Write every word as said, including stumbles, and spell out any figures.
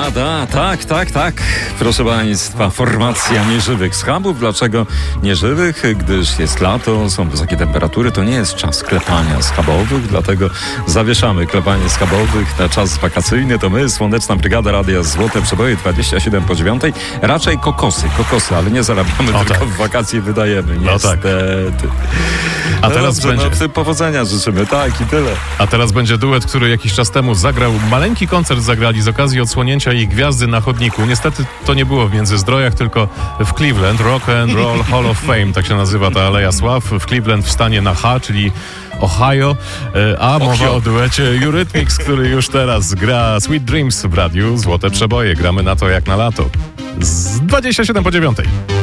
Da, da, tak, tak, tak. Proszę Państwa, formacja nieżywych schabów. Dlaczego nieżywych? Gdyż jest lato, są wysokie temperatury, to nie jest czas klepania schabowych, dlatego zawieszamy klepanie schabowych na czas wakacyjny. To my, Słoneczna Brygada Radia Złote Przeboje, dwadzieścia siedem po dziewiątej. Raczej kokosy, kokosy, ale nie zarabiamy, o, tylko tak. w wakacje wydajemy, No niestety. tak. A no teraz dobrze, będzie... no, powodzenia życzymy, tak i tyle. A teraz będzie duet, który jakiś czas temu zagrał, maleńki koncert zagrali z okazji odsłonięcia ich gwiazdy na chodniku. Niestety to nie było w Międzyzdrojach, tylko w Cleveland. Rock and Roll Hall of Fame, tak się nazywa ta Aleja Sław. W Cleveland w stanie na H, czyli Ohio. A mowa o duecie Eurythmics, który już teraz gra Sweet Dreams w radiu Złote Przeboje. Gramy na to jak na lato. Z dwadzieścia siedem po dziewiątej.